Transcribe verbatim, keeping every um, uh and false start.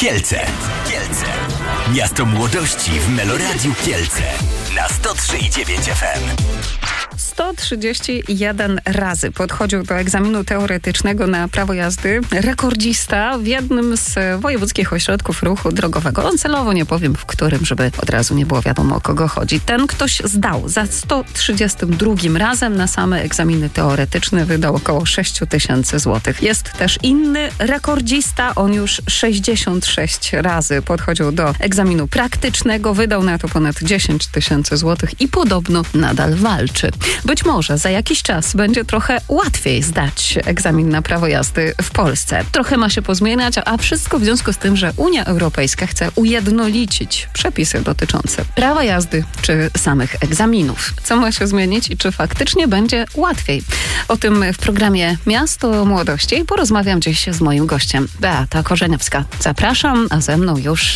Kielce. Kielce. Miasto młodości w Meloradiu Kielce. Na sto trzy i dziewięć F M. sto trzydzieści jeden razy podchodził do egzaminu teoretycznego na prawo jazdy rekordzista w jednym z wojewódzkich ośrodków ruchu drogowego. On celowo nie powiem w którym, żeby od razu nie było wiadomo, o kogo chodzi. Ten ktoś zdał za sto trzydziestym drugim razem na same egzaminy teoretyczne wydał około sześć tysięcy złotych. Jest też inny rekordzista. On już sześćdziesiąt sześć razy podchodził do egzaminu praktycznego. Wydał na to ponad dziesięć tysięcy złotych i podobno nadal walczy. Być może za jakiś czas będzie trochę łatwiej zdać egzamin na prawo jazdy w Polsce. Trochę ma się pozmieniać, a wszystko w związku z tym, że Unia Europejska chce ujednolicić przepisy dotyczące prawa jazdy czy samych egzaminów. Co ma się zmienić i czy faktycznie będzie łatwiej? O tym w programie Miasto Młodości porozmawiam dziś z moim gościem, Beata Korzeniowska. Zapraszam, a ze mną już